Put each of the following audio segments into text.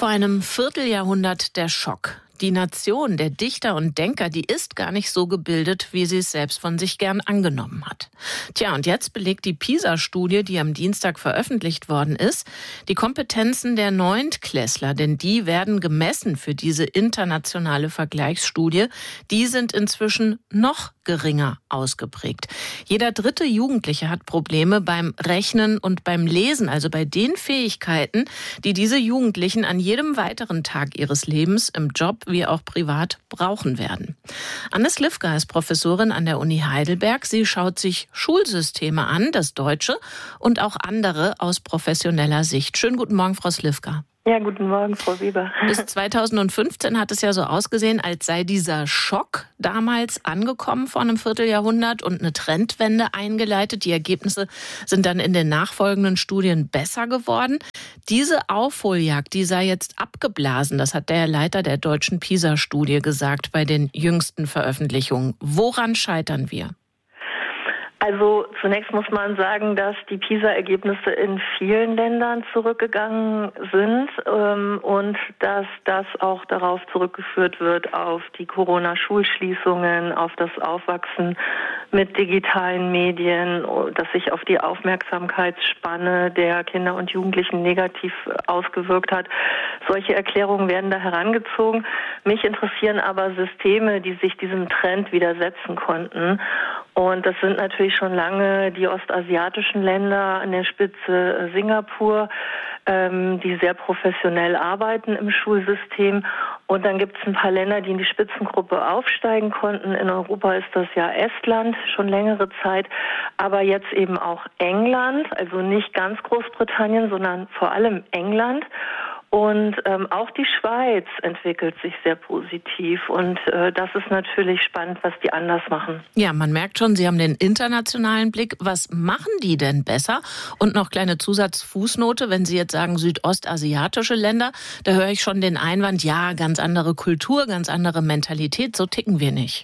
Vor einem Vierteljahrhundert der Schock. Die Nation der Dichter und Denker, die ist gar nicht so gebildet, wie sie es selbst von sich gern angenommen hat. Tja, und jetzt belegt die PISA-Studie, die am Dienstag veröffentlicht worden ist, die Kompetenzen der Neuntklässler, denn die werden gemessen für diese internationale Vergleichsstudie. Die sind inzwischen noch geringer ausgeprägt. Jeder dritte Jugendliche hat Probleme beim Rechnen und beim Lesen, also bei den Fähigkeiten, die diese Jugendlichen an jedem weiteren Tag ihres Lebens im Job wie auch privat brauchen werden. Anne Slivka ist Professorin an der Uni Heidelberg. Sie schaut sich Schulsysteme an, das deutsche und auch andere aus professioneller Sicht. Schönen guten Morgen, Frau Slivka. Ja, guten Morgen, Frau Weber. Bis 2015 hat es ja so ausgesehen, als sei dieser Schock damals angekommen vor einem Vierteljahrhundert und eine Trendwende eingeleitet. Die Ergebnisse sind dann in den nachfolgenden Studien besser geworden. Diese Aufholjagd, die sei jetzt abgeblasen. Das hat der Leiter der deutschen PISA-Studie gesagt bei den jüngsten Veröffentlichungen. Woran scheitern wir? Also zunächst muss man sagen, dass die PISA-Ergebnisse in vielen Ländern zurückgegangen sind und dass das auch darauf zurückgeführt wird, auf die Corona-Schulschließungen, auf das Aufwachsen mit digitalen Medien, dass sich auf die Aufmerksamkeitsspanne der Kinder und Jugendlichen negativ ausgewirkt hat. Solche Erklärungen werden da herangezogen. Mich interessieren aber Systeme, die sich diesem Trend widersetzen konnten. Und das sind natürlich schon lange die ostasiatischen Länder, an der Spitze Singapur, die sehr professionell arbeiten im Schulsystem. Und dann gibt es ein paar Länder, die in die Spitzengruppe aufsteigen konnten. In Europa ist das ja Estland schon längere Zeit, aber jetzt eben auch England, also nicht ganz Großbritannien, sondern vor allem England. Und auch die Schweiz entwickelt sich sehr positiv. Und das ist natürlich spannend, was die anders machen. Ja, man merkt schon, Sie haben den internationalen Blick. Was machen die denn besser? Und noch kleine Zusatzfußnote, wenn Sie jetzt sagen südostasiatische Länder, da höre ich schon den Einwand, ja, ganz andere Kultur, ganz andere Mentalität, so ticken wir nicht.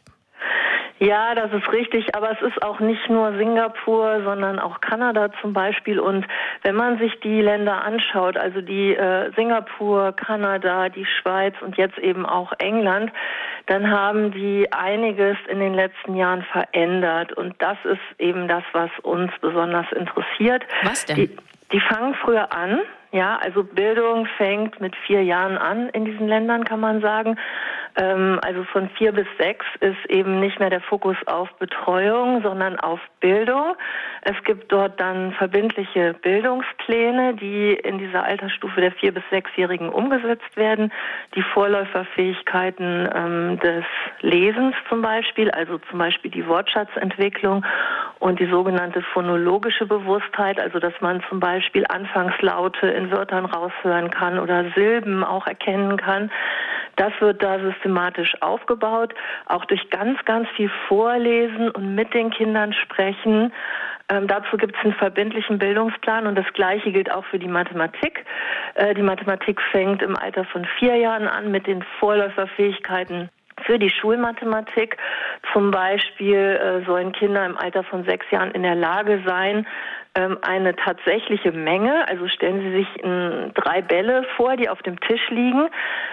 Ja, das ist richtig, aber es ist auch nicht nur Singapur, sondern auch Kanada zum Beispiel. Und wenn man sich die Länder anschaut, also die Singapur, Kanada, die Schweiz und jetzt eben auch England, dann haben die einiges in den letzten Jahren verändert. Und das ist eben das, was uns besonders interessiert. Was denn? Die fangen früher an. Ja, also Bildung fängt mit 4 Jahren an in diesen Ländern, kann man sagen. Also von 4 bis 6 ist eben nicht mehr der Fokus auf Betreuung, sondern auf Bildung. Es gibt dort dann verbindliche Bildungspläne, die in dieser Altersstufe der 4- bis 6-Jährigen umgesetzt werden. Die Vorläuferfähigkeiten des Lesens zum Beispiel, also zum Beispiel die Wortschatzentwicklung und die sogenannte phonologische Bewusstheit, also dass man zum Beispiel Anfangslaute in Wörtern raushören kann oder Silben auch erkennen kann. Das wird da systematisch aufgebaut, auch durch ganz, ganz viel Vorlesen und mit den Kindern sprechen. Dazu gibt es einen verbindlichen Bildungsplan und das Gleiche gilt auch für die Mathematik. Die Mathematik fängt im Alter von 4 Jahren an mit den Vorläuferfähigkeiten für die Schulmathematik. Zum Beispiel sollen Kinder im Alter von 6 Jahren in der Lage sein, eine tatsächliche Menge, also stellen Sie sich 3 Bälle vor, die auf dem Tisch liegen,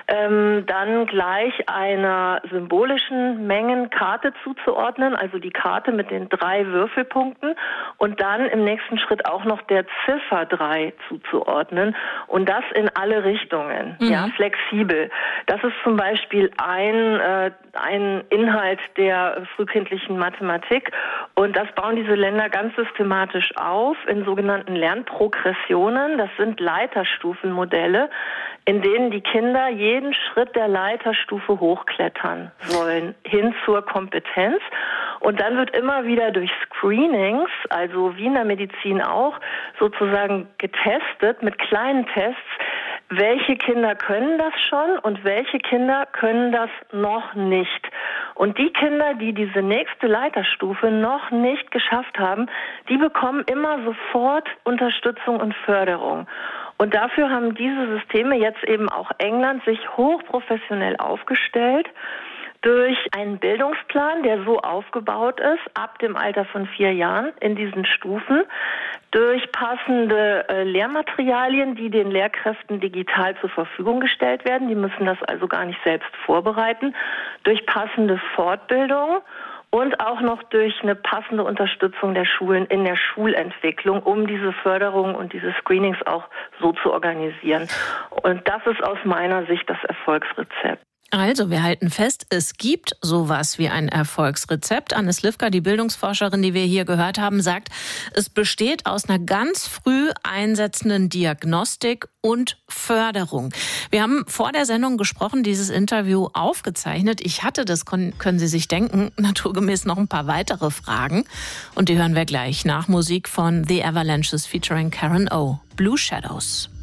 dann gleich einer symbolischen Mengenkarte zuzuordnen, also die Karte mit den 3 Würfelpunkten und dann im nächsten Schritt auch noch der Ziffer 3 zuzuordnen und das in alle Richtungen, ja, flexibel. Das ist zum Beispiel ein Inhalt der frühkindlichen Mathematik und das bauen diese Länder ganz systematisch auf in sogenannten Lernprogressionen. Das sind Leiterstufenmodelle, in denen die Kinder jeden Schritt der Leiterstufe hochklettern sollen, hin zur Kompetenz. Und dann wird immer wieder durch Screenings, also wie in der Medizin auch, sozusagen getestet mit kleinen Tests, welche Kinder können das schon und welche Kinder können das noch nicht. Und die Kinder, die diese nächste Leiterstufe noch nicht geschafft haben, die bekommen immer sofort Unterstützung und Förderung. Und dafür haben diese Systeme jetzt eben auch England sich hochprofessionell aufgestellt. Durch einen Bildungsplan, der so aufgebaut ist, ab dem Alter von 4 Jahren in diesen Stufen, durch passende Lehrmaterialien, die den Lehrkräften digital zur Verfügung gestellt werden. Die müssen das also gar nicht selbst vorbereiten, durch passende Fortbildung und auch noch durch eine passende Unterstützung der Schulen in der Schulentwicklung, um diese Förderung und diese Screenings auch so zu organisieren. Und das ist aus meiner Sicht das Erfolgsrezept. Also, wir halten fest, es gibt sowas wie ein Erfolgsrezept. Anne Slivka, die Bildungsforscherin, die wir hier gehört haben, sagt, es besteht aus einer ganz früh einsetzenden Diagnostik und Förderung. Wir haben vor der Sendung gesprochen, dieses Interview aufgezeichnet. Ich hatte, das können Sie sich denken, naturgemäß noch ein paar weitere Fragen. Und die hören wir gleich nach Musik von The Avalanches featuring Karen O. Blue Shadows.